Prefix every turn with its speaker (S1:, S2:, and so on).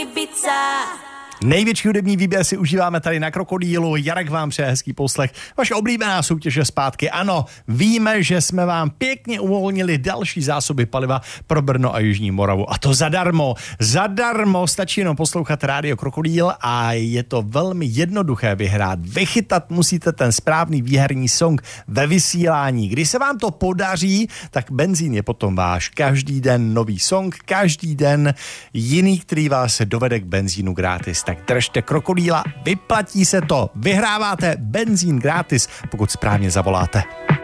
S1: Ibiza.
S2: Největší hudební výběr si užíváme tady na Krokodýlu. Jarek vám přeje hezký poslech. Vaše oblíbená soutěž je zpátky. Ano, víme, že jsme vám pěkně uvolnili další zásoby paliva pro Brno a Jižní Moravu. A to zadarmo. Zadarmo, stačí jenom poslouchat Rádio Krokodýl a je to velmi jednoduché vyhrát. Vychytat musíte ten správný výherní song ve vysílání. Když se vám to podaří, tak benzín je potom váš. Každý den nový song, každý den jiný, který vás dovede k benzínu gratis. Tak držte Krokodýla, vyplatí se to. Vyhráváte benzín gratis, pokud správně zavoláte.